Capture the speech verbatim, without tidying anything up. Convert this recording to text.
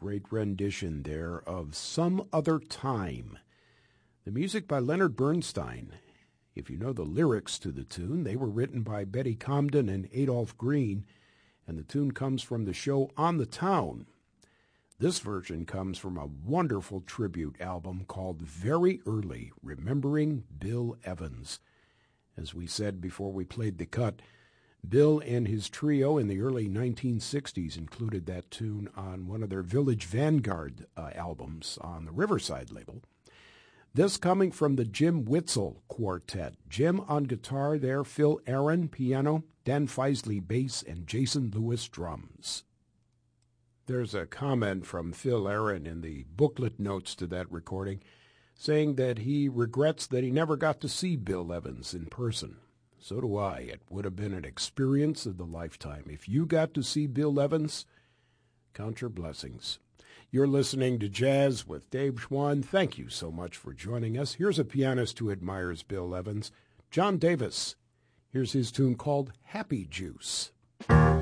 great rendition there of Some Other Time. The music by Leonard Bernstein. If you know the lyrics to the tune, they were written by Betty Comden and Adolph Green, and the tune comes from the show On the Town. This version comes from a wonderful tribute album called Very Early, Remembering Bill Evans. As we said before we played the cut, Bill and his trio in the early nineteen sixties included that tune on one of their Village Vanguard uh, albums on the Riverside label. This coming from the Jim Witzel Quartet. Jim on guitar there, Phil Aaron piano, Dan Feisley bass, and Jason Lewis drums. There's a comment from Phil Aaron in the booklet notes to that recording saying that he regrets that he never got to see Bill Evans in person. So do I. It would have been an experience of the lifetime. If you got to see Bill Evans, count your blessings. You're listening to Jazz with Dave Schwann. Thank you so much for joining us. Here's a pianist who admires Bill Evans, John Davis. Here's his tune called Happy Juice.